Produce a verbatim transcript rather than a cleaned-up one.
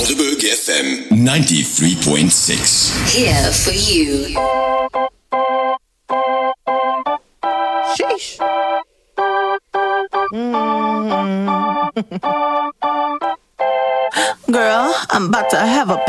Joburg F M ninety-three point six. Here for you. Sheesh. Mm. Girl, I'm about to have a